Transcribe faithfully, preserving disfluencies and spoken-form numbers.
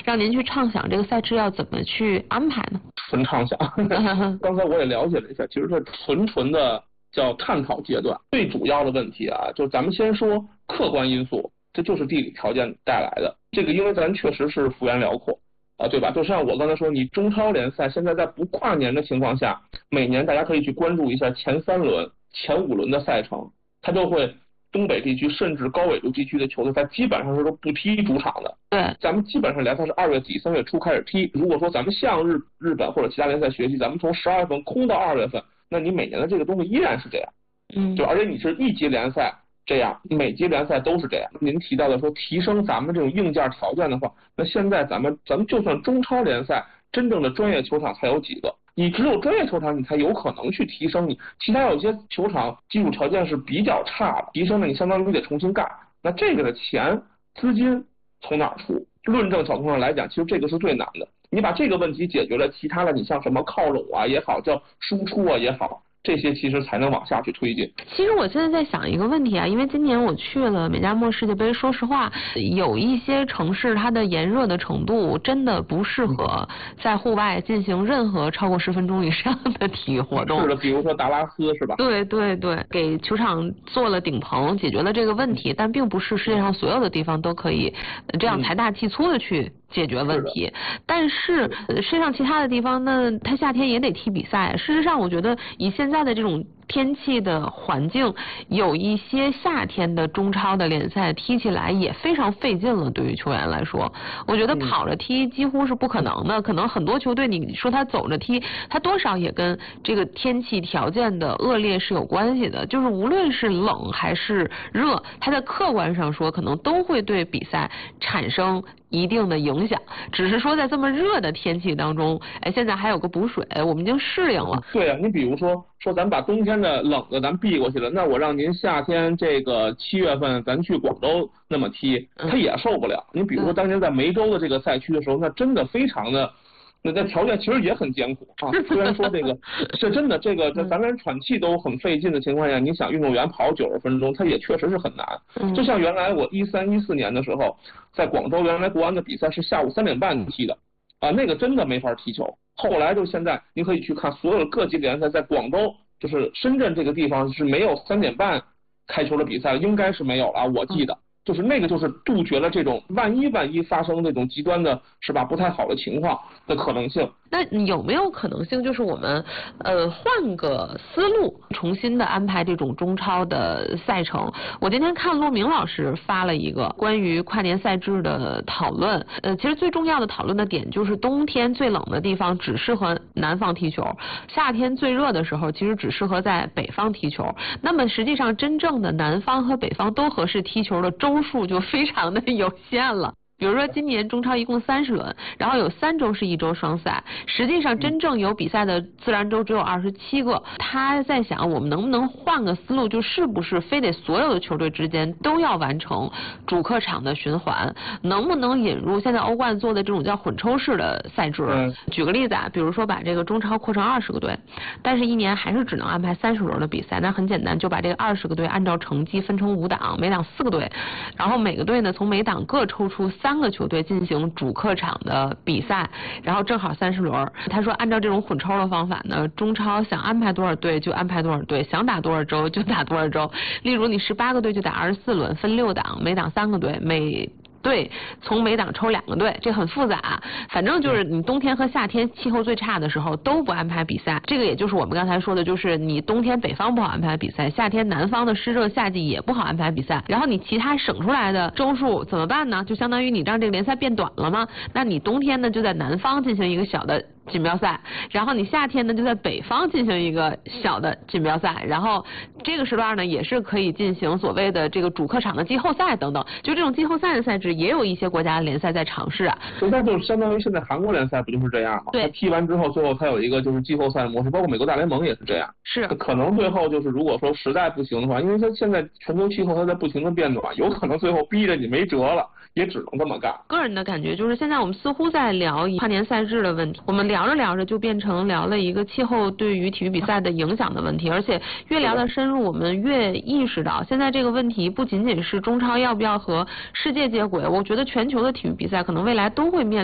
让您去畅想这个赛制要怎么去安排呢？ 纯畅想，刚才我也了解了一下，其实这纯纯的叫探讨阶段。最主要的问题啊，就咱们先说客观因素，这就是地理条件带来的。这个因为咱确实是幅员辽阔啊，对吧？就像我刚才说，你中超联赛现在在不跨年的情况下，每年大家可以去关注一下前三轮、前五轮的赛程，它就会东北地区甚至高纬度地区的球队，它基本上是都不踢主场的。 对， 咱们基本上联赛是二月底三月初开始踢。如果说咱们向日日本或者其他联赛学习，咱们从十二月份空到二月份，那你每年的这个东西依然是这样。 嗯， 就而且你是一级联赛这样，每级联赛都是这样。您提到的说提升咱们这种硬件条件的话，那现在咱们咱们就算中超联赛真正的专业球场才有几个？你只有专业球场，你才有可能去提升你。其他有些球场基础条件是比较差的，提升呢你相当于得重新干。那这个的钱资金从哪儿出？论证角度上来讲，其实这个是最难的。你把这个问题解决了，其他的你像什么靠拢啊也好，叫输出啊也好，这些其实才能往下去推进。 其实我现在在想一个问题啊，因为今年我去了美加墨世界杯，说实话，有一些城市它的炎热的程度真的不适合在户外进行任何超过十分钟以上的体育活动。 是的，比如说达拉斯是吧？ 对对对，给球场做了顶棚，解决了这个问题，但并不是世界上所有的地方都可以这样财大气粗的去解决问题。但是世界上其他的地方呢，它夏天也得踢比赛。事实上，我觉得以现在的这种天气的环境，有一些夏天的中超的联赛踢起来也非常费劲了。对于球员来说，我觉得跑着踢几乎是不可能的。可能很多球队，你说他走着踢，他多少也跟这个天气条件的恶劣是有关系的。就是无论是冷还是热，它在客观上说，可能都会对比赛产生一定的影响。只是说在这么热的天气当中，哎，现在还有个补水，我们已经适应了。 对啊，你比如说说咱把冬天的冷的咱避过去了，那我让您夏天这个七月份咱去广州那么踢，他也受不了。你比如说当年在梅州的这个赛区的时候，那真的非常的。那那条件其实也很艰苦啊，虽然说这个是真的，这个这咱连喘气都很费劲的情况下，你想运动员跑九十分钟，他也确实是很难。就像原来我一三一四年的时候，在广州原来国安的比赛是下午三点半踢的啊，那个真的没法踢球。后来就现在，您可以去看所有的各级联赛，在广州就是深圳这个地方是没有三点半开球的比赛，应该是没有了，我记得。就是那个就是杜绝了这种万一万一发生这种极端的是吧不太好的情况的可能性。 那有没有可能性就是我们呃换个思路，重新的安排这种中超的赛程？我今天看骆明老师发了一个关于跨年赛制的讨论，呃，其实最重要的讨论的点就是冬天最冷的地方只适合南方踢球，夏天最热的时候其实只适合在北方踢球。那么实际上真正的南方和北方都合适踢球的周数就非常的有限了。比如说今年中超一共三十轮，然后有三周是一周双赛，实际上真正有比赛的自然周只有二十七个。他在想我们能不能换个思路，就是不是非得所有的球队之间都要完成主客场的循环，能不能引入现在欧冠做的这种叫混抽式的赛制？嗯、举个例子啊，比如说把这个中超扩成二十个队，但是一年还是只能安排三十轮的比赛，那很简单，就把这个二十个队按照成绩分成五档，每档四个队，然后每个队呢从每档各抽出三个球队进行主客场的比赛，然后正好三十轮。他说按照这种混抽的方法呢，中超想安排多少队就安排多少队，想打多少周就打多少周。例如你十八个队就打二十四轮，分六档，每档三个队，每对，从每档抽两个队，这很复杂。反正就是你冬天和夏天气候最差的时候都不安排比赛，这个也就是我们刚才说的，就是你冬天北方不好安排比赛，夏天南方的湿热夏季也不好安排比赛。然后你其他省出来的周数怎么办呢？就相当于你让这个联赛变短了吗？那你冬天呢就在南方进行一个小的锦标赛，然后你夏天呢就在北方进行一个小的锦标赛，然后这个时段呢也是可以进行所谓的这个主客场的季后赛等等。就这种季后赛的赛制也有一些国家联赛在尝试啊。 所以它就相当于现在韩国联赛不就是这样吗？对，它踢完之后最后它有一个就是季后赛模式，包括美国大联盟也是这样。 是， 可能最后就是如果说实在不行的话，因为它现在全球气候它在不停的变暖，有可能最后逼着你没辙了，也只能这么干。 个人的感觉就是现在我们似乎在聊跨年赛制的问题，我们聊着聊着就变成聊了一个气候对于体育比赛的影响的问题，而且越聊得深入，我们越意识到现在这个问题不仅仅是中超要不要和世界接轨，我觉得全球的体育比赛可能未来都会面